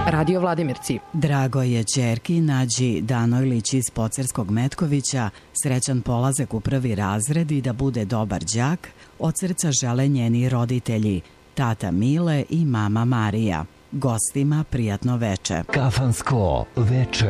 Radio Vladimirci. Drago je ćerki Nađi Danojlić iz Pocerskog Metkovića srećan polazak u 1. razred i da bude dobar đak, od srca žele njeni roditelji, tata Mile i mama Marija. Gostima prijatno veče. Kafansko veče.